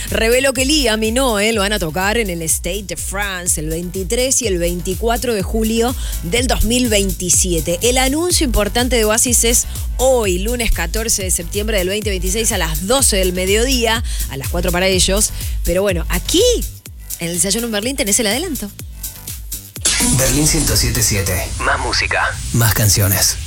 reveló que Liam y Noel van a tocar en el Stade de France el 23 y el 24 de julio del 2027. El anuncio importante de Oasis es hoy, lunes 14 de septiembre del 2026 a las 12 del mediodía, a las 4 para ellos. Pero bueno, aquí, en el Desayuno en Berlín, tenés el adelanto. Berlín 107.7. Más música, más canciones.